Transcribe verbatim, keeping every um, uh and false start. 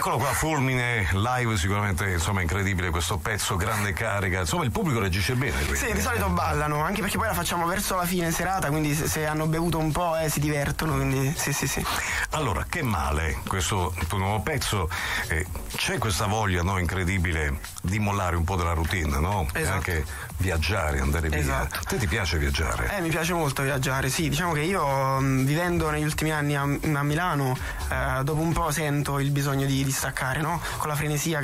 Eccolo qua, Fulmine live, sicuramente insomma incredibile questo pezzo, grande carica, insomma il pubblico reagisce bene. Quindi. Sì, di solito ballano, anche perché poi la facciamo verso la fine serata, quindi se, se hanno bevuto un po' eh, si divertono, quindi sì sì sì. Allora, che male questo tuo nuovo pezzo, eh, c'è questa voglia, no, incredibile di mollare un po' della routine, no? Esatto. E anche viaggiare, andare via. Esatto. A te ti piace viaggiare? Eh, mi piace molto viaggiare, sì, diciamo che io mh, vivendo negli ultimi anni a, a Milano, eh, dopo un po' sento il bisogno di, di staccare, no? Con la frenesia